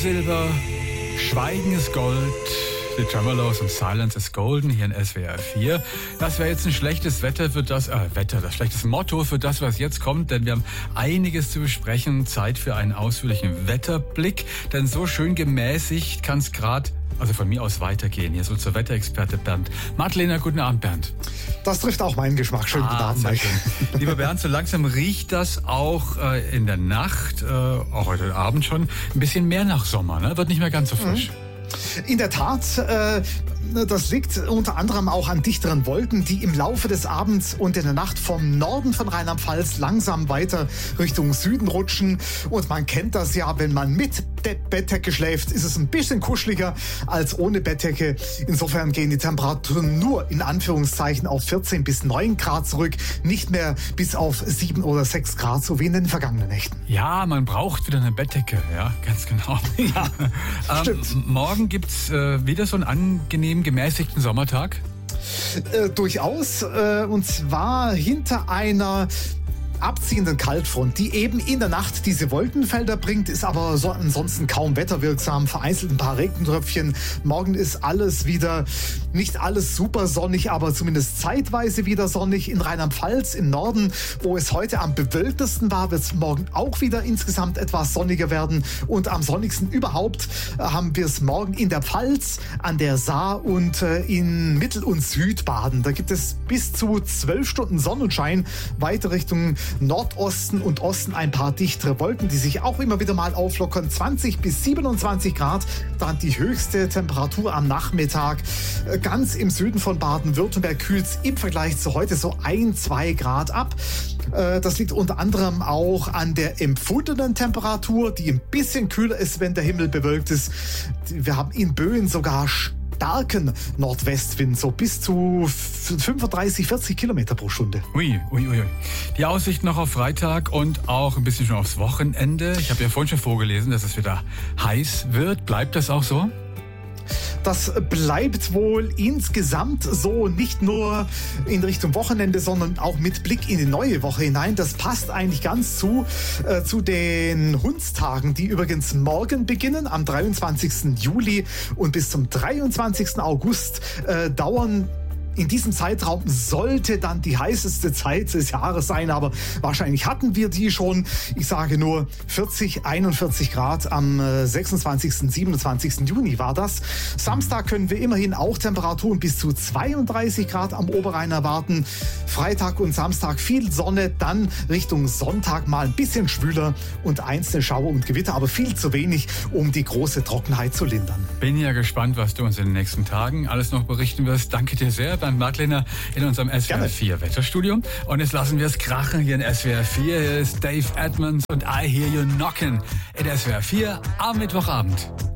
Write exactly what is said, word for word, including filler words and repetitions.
Silber, Schweigen ist Gold. The Tremolos und Silence is Golden hier in S W R vier. Das wäre jetzt ein schlechtes Wetter für das, äh, Wetter, das schlechtes Motto für das, was jetzt kommt, denn wir haben einiges zu besprechen. Zeit für einen ausführlichen Wetterblick, denn so schön gemäßigt kann es gerade, also von mir aus, weitergehen. Hier ist unser Wetterexperte Bernd Madlener. Guten Abend, Bernd. Das trifft auch meinen Geschmack. Schönen guten Ah, Abend. sehr schön. Lieber Bernd, so langsam riecht das auch äh, in der Nacht, äh, auch heute Abend schon, ein bisschen mehr nach Sommer, ne? Wird nicht mehr ganz so frisch. Mhm. In der Tat, äh, das liegt unter anderem auch an dichteren Wolken, die im Laufe des Abends und in der Nacht vom Norden von Rheinland-Pfalz langsam weiter Richtung Süden rutschen. Und man kennt das ja, wenn man mit der Bettdecke schläft, ist es ein bisschen kuscheliger als ohne Bettdecke. Insofern gehen die Temperaturen nur in Anführungszeichen auf vierzehn bis neun Grad zurück, nicht mehr bis auf sieben oder sechs Grad, so wie in den vergangenen Nächten. Ja, man braucht wieder eine Bettdecke, ja, ganz genau. Ja, ähm, stimmt. Morgen gibt's äh, wieder so einen angenehm gemäßigten Sommertag? Äh, durchaus, äh, und zwar hinter einer abziehenden Kaltfront, die eben in der Nacht diese Wolkenfelder bringt, ist aber so ansonsten kaum wetterwirksam, vereinzelt ein paar Regentröpfchen. Morgen ist alles wieder, nicht alles super sonnig, aber zumindest zeitweise wieder sonnig. In Rheinland-Pfalz im Norden, wo es heute am bewölktesten war, wird es morgen auch wieder insgesamt etwas sonniger werden. Und am sonnigsten überhaupt äh, haben wir es morgen in der Pfalz, an der Saar und äh, in Mittel- und Südbaden. Da gibt es bis zu zwölf Stunden Sonnenschein, weiter Richtung Nordosten und Osten ein paar dichtere Wolken, die sich auch immer wieder mal auflockern. zwanzig bis siebenundzwanzig Grad, dann die höchste Temperatur am Nachmittag. Ganz im Süden von Baden-Württemberg kühlt es im Vergleich zu heute so ein, zwei Grad ab. Das liegt unter anderem auch an der empfundenen Temperatur, die ein bisschen kühler ist, wenn der Himmel bewölkt ist. Wir haben in Böen sogar starken Nordwestwind, so bis zu fünfunddreißig, vierzig Kilometer pro Stunde. Ui, ui, ui. Die Aussicht noch auf Freitag und auch ein bisschen schon aufs Wochenende. Ich habe ja vorhin schon vorgelesen, dass es wieder heiß wird. Bleibt das auch so? Das bleibt wohl insgesamt so, nicht nur in Richtung Wochenende, sondern auch mit Blick in die neue Woche hinein. Das passt eigentlich ganz zu, äh, zu den Hundstagen, die übrigens morgen beginnen, am dreiundzwanzigsten Juli und bis zum dreiundzwanzigsten August äh, dauern. In diesem Zeitraum sollte dann die heißeste Zeit des Jahres sein, aber wahrscheinlich hatten wir die schon. Ich sage nur vierzig, einundvierzig Grad am sechsundzwanzigsten, siebenundzwanzigsten Juni war das. Samstag können wir immerhin auch Temperaturen bis zu zweiunddreißig Grad am Oberrhein erwarten. Freitag und Samstag viel Sonne, dann Richtung Sonntag mal ein bisschen schwüler und einzelne Schauer und Gewitter, aber viel zu wenig, um die große Trockenheit zu lindern. Bin ja gespannt, was du uns in den nächsten Tagen alles noch berichten wirst. Danke dir sehr, Bernd Madlener, in unserem S W R vier Wetterstudio. Und jetzt lassen wir es krachen hier in S W R vier. Hier ist Dave Edmonds und I Hear You Knockin' in S W R vier am Mittwochabend.